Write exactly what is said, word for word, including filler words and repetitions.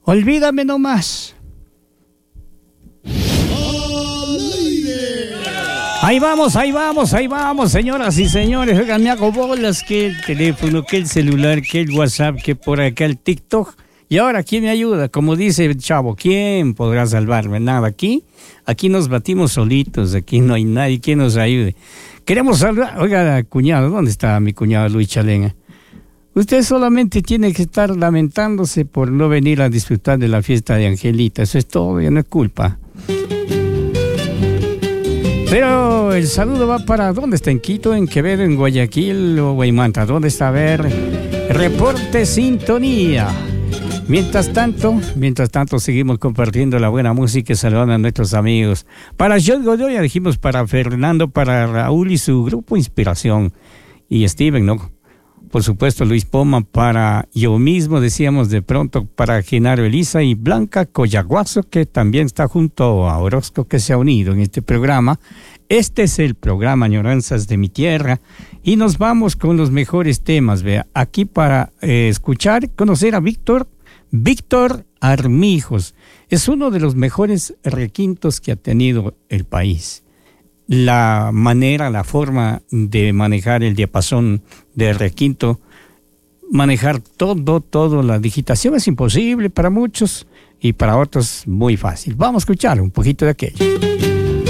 Olvídame nomás. Ahí vamos, ahí vamos, ahí vamos, señoras y señores. Oigan, me hago bolas que el teléfono, que el celular, que el WhatsApp, que por acá el TikTok. Y ahora, ¿quién me ayuda? Como dice el chavo, ¿quién podrá salvarme? Nada, aquí, aquí nos batimos solitos, aquí no hay nadie que nos ayude. Queremos salvar, oiga, cuñado, ¿dónde está mi cuñado Luis Chalena? Usted solamente tiene que estar lamentándose por no venir a disfrutar de la fiesta de Angelita, eso es todo, ya no es culpa. Pero el saludo va para, ¿dónde está? ¿En Quito, en Quevedo, en Guayaquil o Guaymanta? ¿Dónde está? A ver, reporte sintonía. Mientras tanto, mientras tanto seguimos compartiendo la buena música y saludando a nuestros amigos. Para John Godoy, ya dijimos, para Fernando, para Raúl y su grupo Inspiración. Y Steven, ¿no? Por supuesto, Luis Poma, para yo mismo, decíamos de pronto, para Genaro Elisa y Blanca Collaguazo, que también está junto a Orozco, que se ha unido en este programa. Este es el programa Añoranzas de mi Tierra y nos vamos con los mejores temas, vea, aquí para eh, escuchar, conocer a Víctor, Víctor Armijos. Es uno de los mejores requintos que ha tenido el país. La manera, la forma de manejar el diapasón de requinto, manejar todo, todo, la digitación es imposible para muchos y para otros muy fácil. Vamos a escuchar un poquito de aquello.